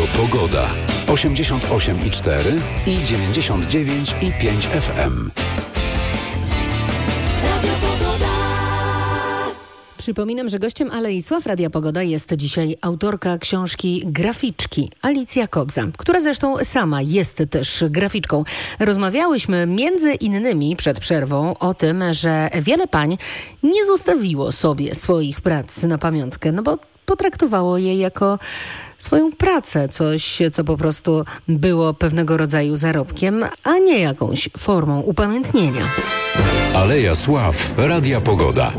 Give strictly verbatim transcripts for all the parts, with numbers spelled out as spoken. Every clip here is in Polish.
Pogoda. osiemdziesiąt osiem i cztery i dziewięćdziesiąt dziewięć i pięć F M. Przypominam, że gościem Alei Sław Radia Pogoda jest dzisiaj autorka książki Graficzki, Alicja Kobza, która zresztą sama jest też graficzką. Rozmawiałyśmy między innymi przed przerwą o tym, że wiele pań nie zostawiło sobie swoich prac na pamiątkę, no bo potraktowało je jako swoją pracę, coś, co po prostu było pewnego rodzaju zarobkiem, a nie jakąś formą upamiętnienia. Aleja Sław Radia Pogoda.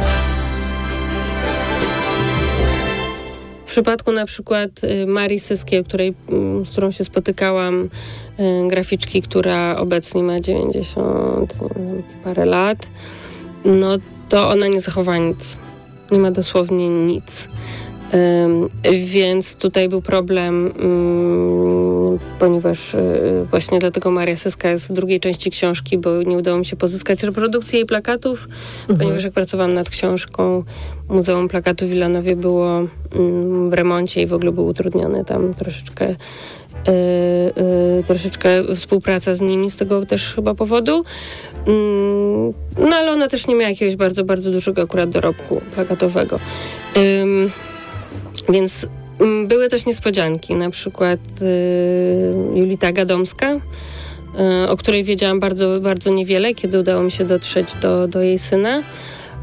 W przypadku na przykład Marii Syskiej, której, z którą się spotykałam, graficzki, która obecnie ma dziewięćdziesiąt parę lat, no to ona nie zachowała nic. Nie ma dosłownie nic. Um, więc tutaj był problem, um, ponieważ y, właśnie dlatego Maria Syska jest w drugiej części książki, bo nie udało mi się pozyskać reprodukcji jej plakatów, mhm. ponieważ jak pracowałam nad książką, Muzeum Plakatu w Wilanowie było um, w remoncie i w ogóle był utrudniony tam troszeczkę y, y, troszeczkę współpraca z nimi z tego też chyba powodu. Um, no ale ona też nie miała jakiegoś bardzo, bardzo dużego akurat dorobku plakatowego. Um, Więc m, były też niespodzianki, na przykład y, Julita Gadomska, y, o której wiedziałam bardzo, bardzo niewiele, kiedy udało mi się dotrzeć do, do jej syna. Y,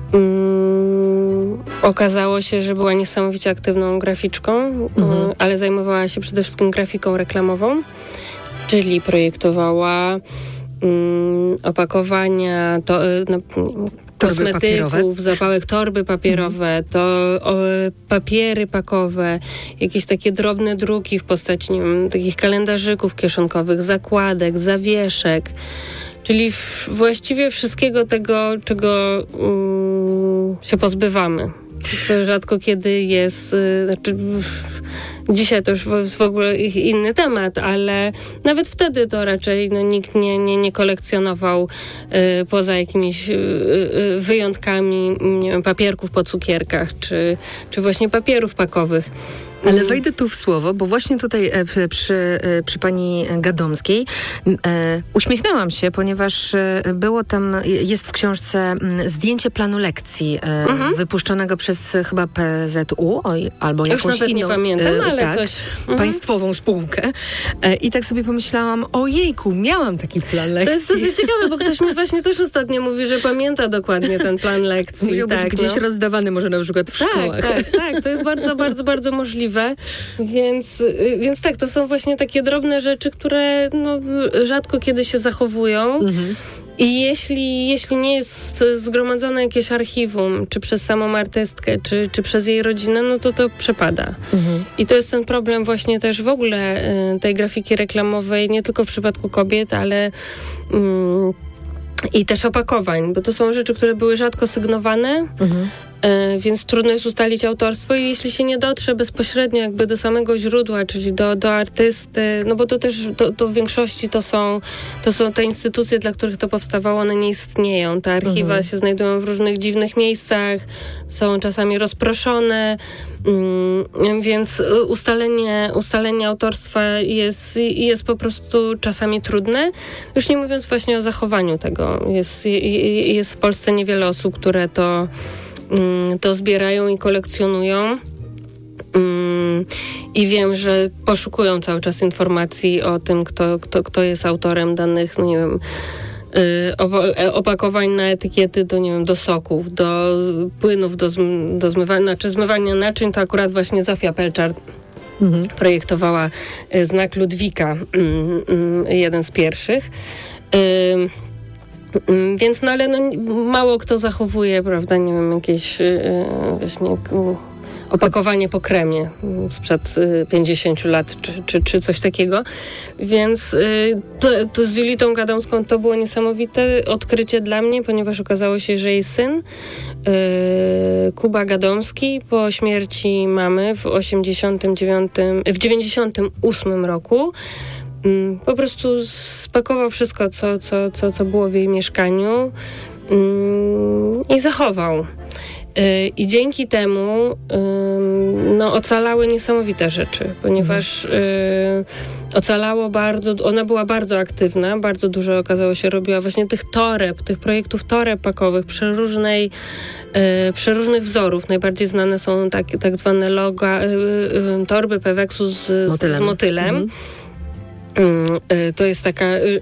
okazało się, że była niesamowicie aktywną graficzką, mhm. y, ale zajmowała się przede wszystkim grafiką reklamową, czyli projektowała y, opakowania, to, y, no, kosmetyków, zapałek, torby papierowe, mhm. to o, papiery pakowe, jakieś takie drobne druki w postaci, nie wiem, takich kalendarzyków kieszonkowych, zakładek, zawieszek, czyli w, właściwie wszystkiego tego, czego um, się pozbywamy. Co rzadko kiedy jest, y, znaczy, dzisiaj to już jest w ogóle inny temat, ale nawet wtedy to raczej no, nikt nie, nie, nie kolekcjonował y, poza jakimiś y, y, wyjątkami, nie wiem, papierków po cukierkach, czy, czy właśnie papierów pakowych. Ale wejdę tu w słowo, bo właśnie tutaj e, przy, e, przy pani Gadomskiej e, uśmiechnęłam się, ponieważ e, było tam, jest w książce m, zdjęcie planu lekcji e, mhm. wypuszczonego przez chyba P Z U oj, albo Już jakąś nawet inną, nie pamiętam, e, ale tak, coś. Mhm. państwową spółkę. E, I tak sobie pomyślałam, ojejku, miałam taki plan lekcji. To jest dosyć ciekawe, bo ktoś mi właśnie też ostatnio mówi, że pamięta dokładnie ten plan lekcji. Musiał tak, być gdzieś no. rozdawany może na przykład w tak, szkołach. Tak, tak, to jest bardzo, bardzo, bardzo możliwe. Więc, więc tak, to są właśnie takie drobne rzeczy, które no, rzadko kiedy się zachowują. Mhm. I jeśli, jeśli nie jest zgromadzone jakieś archiwum, czy przez samą artystkę, czy, czy przez jej rodzinę, no to to przepada. Mhm. I to jest ten problem właśnie też w ogóle y, tej grafiki reklamowej, nie tylko w przypadku kobiet, ale y, i też opakowań, bo to są rzeczy, które były rzadko sygnowane, mhm. y, więc trudno jest ustalić autorstwo i jeśli się nie dotrze bezpośrednio jakby do samego źródła, czyli do, do artysty, no bo to też to, to w większości to są, to są te instytucje, dla których to powstawało, one nie istnieją. Te archiwa mhm. się znajdują w różnych dziwnych miejscach, są czasami rozproszone, mm, więc ustalenie, ustalenie autorstwa jest, jest po prostu czasami trudne. Już nie mówiąc właśnie o zachowaniu tego. Jest, jest w Polsce niewiele osób, które to to zbierają i kolekcjonują. I wiem, że poszukują cały czas informacji o tym, kto, kto, kto jest autorem danych, no nie wiem, opakowań na etykiety do, nie wiem, do soków, do płynów, do, zm- do zmywania, znaczy zmywania naczyń, to akurat właśnie Zofia Pelczar mhm. projektowała znak Ludwika, jeden z pierwszych. Więc, no ale no, mało kto zachowuje, prawda, nie wiem, jakieś yy, właśnie yy, opakowanie po kremie sprzed yy, pięćdziesięciu lat, czy, czy, czy coś takiego. Więc yy, to, to z Julitą Gadomską to było niesamowite odkrycie dla mnie, ponieważ okazało się, że jej syn yy, Kuba Gadomski po śmierci mamy w osiemdziesiątym dziewiątym, w dziewięćdziesiątym ósmym roku po prostu spakował wszystko, co, co, co, co było w jej mieszkaniu i zachował. I dzięki temu no, ocalały niesamowite rzeczy, ponieważ ocalało bardzo, ona była bardzo aktywna, bardzo dużo okazało się robiła właśnie tych toreb, tych projektów torepakowych, przeróżnej, przeróżnych wzorów. Najbardziej znane są tak, tak zwane loga, torby Peweksu z, z motylem. Z motylem. Mhm. To jest taka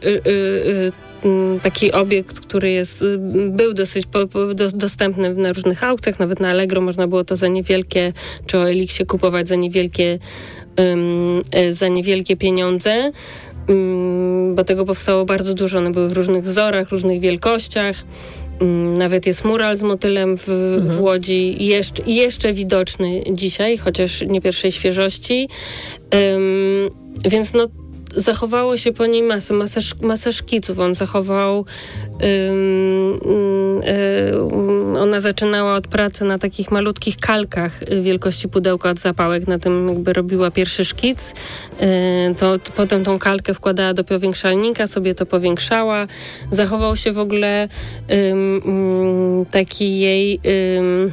taki obiekt, który jest, był dosyć po, po, do, dostępny na różnych aukcjach, nawet na Allegro można było to za niewielkie, czy o Elixie kupować za niewielkie, um, za niewielkie pieniądze, um, bo tego powstało bardzo dużo. One były w różnych wzorach, różnych wielkościach. Um, nawet jest mural z motylem w, mhm. w Łodzi, jeszcze, jeszcze widoczny dzisiaj, chociaż nie pierwszej świeżości. Um, więc no zachowało się po niej masę, masę, masę szkiców. On zachował, um, um, ona zaczynała od pracy na takich malutkich kalkach wielkości pudełka od zapałek. Na tym jakby robiła pierwszy szkic. Um, to, to potem tą kalkę wkładała do powiększalnika, sobie to powiększała. Zachował się w ogóle um, um, taki jej... Um,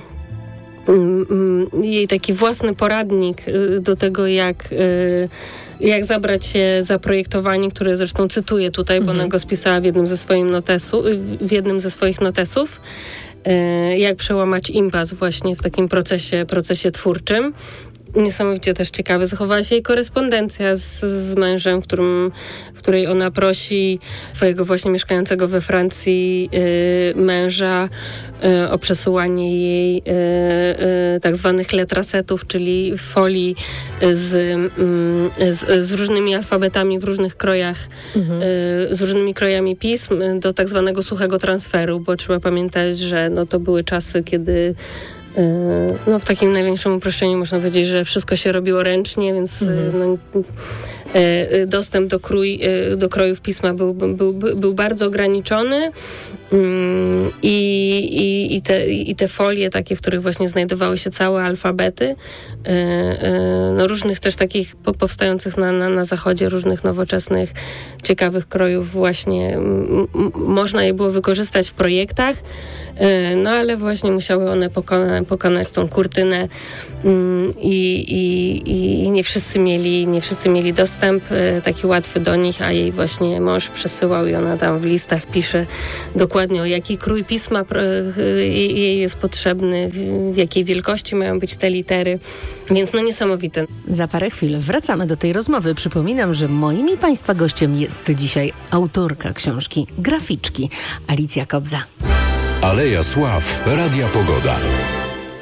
jej taki własny poradnik do tego, jak, jak zabrać się za projektowanie, które zresztą cytuję tutaj, bo mhm. ona go spisała w jednym ze, swoim notesu, w jednym ze swoich notesów, jak przełamać impas właśnie w takim procesie, procesie twórczym. Niesamowicie też ciekawe. Zachowała się jej korespondencja z, z mężem, w, którym, w której ona prosi swojego właśnie mieszkającego we Francji y, męża y, o przesyłanie jej y, y, tak zwanych letrasetów, czyli folii z, y, z, z różnymi alfabetami w różnych krojach, mhm. y, z różnymi krojami pism do tak zwanego suchego transferu, bo trzeba pamiętać, że no, to były czasy, kiedy no, w takim największym uproszczeniu można powiedzieć, że wszystko się robiło ręcznie, więc mhm. no, dostęp do, krój, do krojów pisma był, był, był bardzo ograniczony i, i, i, te, i te folie takie, w których właśnie znajdowały się całe alfabety, no, różnych też takich powstających na, na, na zachodzie, różnych nowoczesnych, ciekawych krojów właśnie m, m, można je było wykorzystać w projektach, no ale właśnie musiały one pokona, pokonać tą kurtynę i, i, i nie wszyscy mieli, nie wszyscy mieli dostęp taki łatwy do nich, a jej właśnie mąż przesyłał i ona tam w listach pisze dokładnie, o jaki krój pisma jej jest potrzebny, w jakiej wielkości mają być te litery, więc no niesamowite. Za parę chwil wracamy do tej rozmowy. Przypominam, że moim i Państwa gościem jest dzisiaj autorka książki Graficzki, Alicja Kobza. Aleja Sław, Radia Pogoda.